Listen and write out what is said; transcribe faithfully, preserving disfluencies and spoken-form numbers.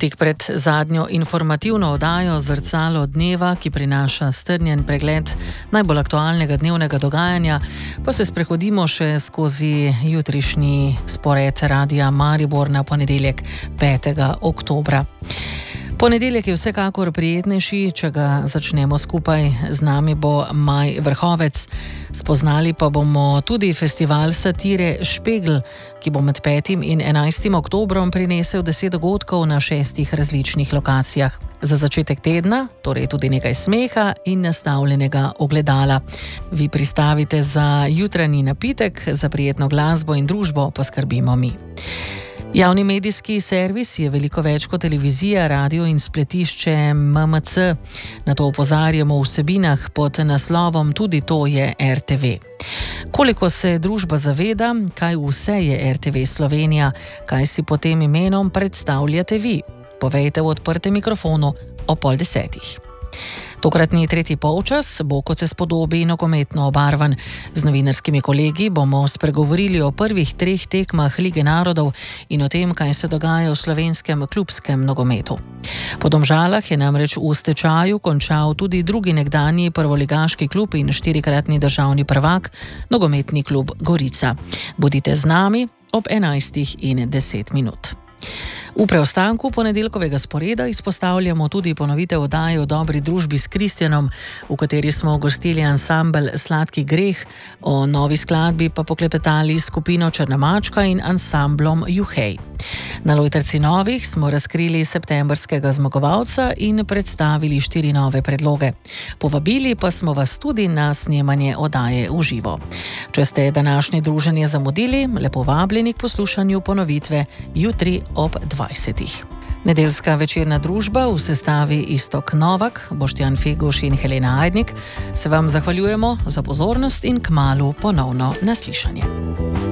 Tik pred zadnjo informativno oddajo Zrcalo dneva, ki prinaša strnjen pregled najbolj aktualnega dnevnega dogajanja, pa se sprehodimo še skozi jutrišnji spored Radia Maribor na ponedeljek petega oktobra. Ponedeljek je vsekakor prijetnejši, če ga začnemo skupaj. Z nami bo Maj Vrhovec. Spoznali pa bomo tudi festival satire Špegl, ki bo med petim in enajstim oktobrom prinesel deset dogodkov na šestih različnih lokacijah. Za začetek tedna, torej tudi nekaj smeha in nastavljenega ogledala. Vi pristavite za jutranji napitek, za prijetno glasbo in družbo poskrbimo mi. Javni medijski servis je veliko več kot televizija, radio in spletišče M M C. Na to opozarjamo v vsebinah pod naslovom Tudi to je R T V. Koliko se družba zaveda, kaj vse je R T V Slovenija, kaj si pod tem imenom predstavljate vi? Povejte v odprtem mikrofonu o pol desetih. Tokratni tretji polčas bo, kot se spodobi, nogometno obarvan. Z novinarskimi kolegi bomo spregovorili o prvih treh tekmah Lige narodov in o tem, kaj se dogaja v slovenskem klubskem nogometu. Po Domžalah je namreč v stečaju končal tudi drugi nekdanji prvoligaški klub in štirikratni državni prvak, nogometni klub Gorica. Bodite z nami ob enajstih in deset minut. V preostanku ponedeljkovega sporeda izpostavljamo tudi ponovitev oddaje o dobri družbi s Kristjanom, v kateri smo gostili ansambel Sladki greh, o novi skladbi pa poklepetali s skupino Črna mačka in ansamblom Juhej. Na Lojtrci novih smo razkrili septembrskega zmagovalca in predstavili štiri nove predloge. Povabili pa smo vas tudi na snemanje oddaje v živo. Če ste današnje druženje zamudili, lepo vabljeni k poslušanju ponovitve jutri ob dvajsetih. Nedeljska večerna družba v sestavi Iztok Novak, Boštjan Feguš in Helena Ajdnik se vam zahvaljujemo za pozornost in kmalu ponovno naslišanje.